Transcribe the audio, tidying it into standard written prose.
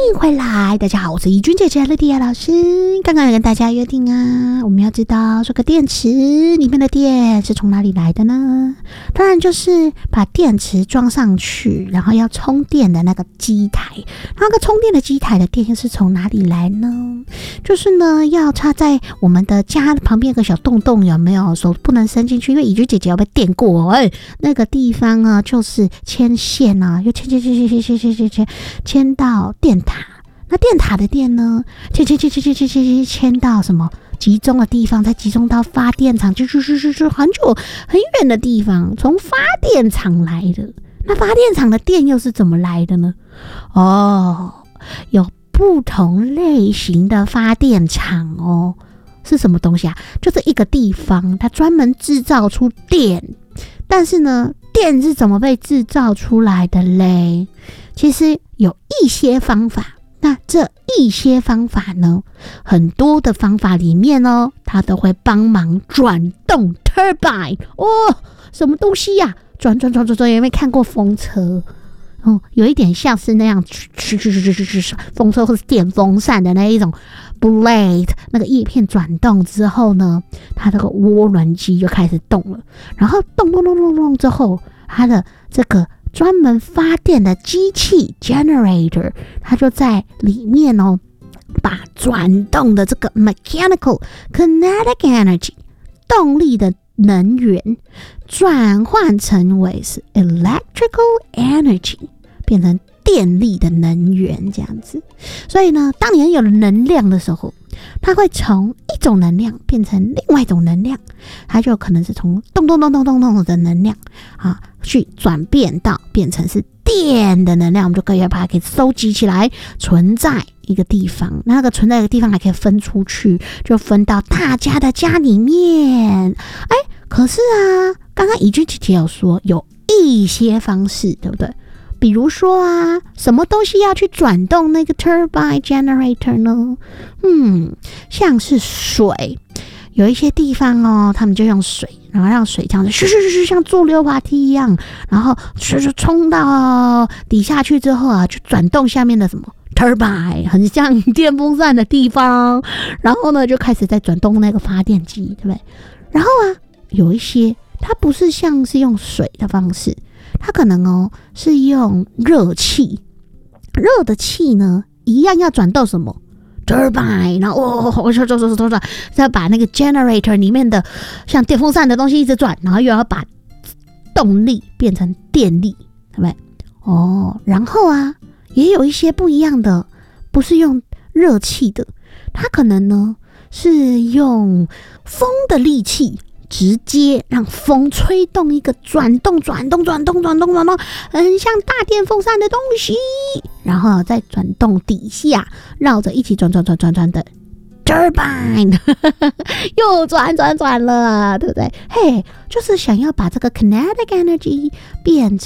迎回来，大家好，我是怡君姐姐乐迪亚老师。刚刚有跟大家约定啊，我们要知道这个电池里面的电是从哪里来的呢？当然就是把电池装上去，然后要充电的那个机台。那个充电的机台的电又是从哪里来呢？就是呢，要插在我们的家旁边有个小洞洞，有没有？手不能伸进去，因为怡君姐姐要被电过。那个地方啊，就是牵线啊，又牵到电塔。那电塔的电呢，牵到什么集中的地方，再集中到发电厂，就很久很远的地方，从发电厂来的。那发电厂的电又是怎么来的呢？有不同类型的发电厂哦。是什么东西啊？就是一个地方它专门制造出电，但是呢，电是怎么被制造出来的嘞？其实有一些方法，那这一些方法呢，很多的方法里面呢，它都会帮忙转动 turbine 什么东西呀？转，有没有看过风车？有一点像是那样，风车或是电风扇的那一种 blade， 那个叶片转动之后呢，它这个涡轮机就开始动了，然后动之后，它的这个专门发电的机器 generator， 它就在里面把转动的这个 mechanical kinetic energy 动力的能源转换成为是 electrical energy， 变成电力的能源这样子。所以呢，当你有了能量的时候，它会从一种能量变成另外一种能量，它就可能是从动的能量去转变到变成是电的能量，我们就可以把它给收集起来，存在一个地方。那个存在一个地方还可以分出去，就分到大家的家里面。可是啊，刚刚怡君姐姐有说有一些方式，对不对？比如说啊，什么东西要去转动那个 turbine generator 呢？像是水，有一些地方他们就用水，然后让水这样子像坐溜滑梯一样，然后冲到底下去之后啊，就转动下面的什么 turbine， 很像电风扇的地方，然后呢就开始在转动那个发电机，对不对？然后啊，有一些它不是像是用水的方式，它可能是用热气，热的气呢一样要转动什么 turbine， 然后再把那个 generator 里面的像电风扇的东西一直转，然后又要把动力变成电力，对不对？然后啊，也有一些不一样的，不是用热气的，它可能呢是用风的力气，直接让风吹动一个转动，很像大电风扇的东西，然后再转动底下绕着一起转的 turbine， 又转了，对不对？就是想要把这个 kinetic energy 变成